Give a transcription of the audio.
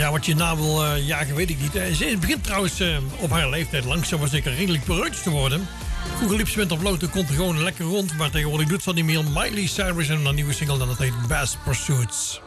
Ja, wat je na wil jagen, weet ik niet. Ze begint trouwens op haar leeftijd langzaam maar zeker redelijk pereutjes te worden. Vroeger liep ze met op blote kont gewoon lekker rond, maar tegenwoordig doet ze dat niet meer. Miley Cyrus en een nieuwe single, dan dat heet Bass Pursuits.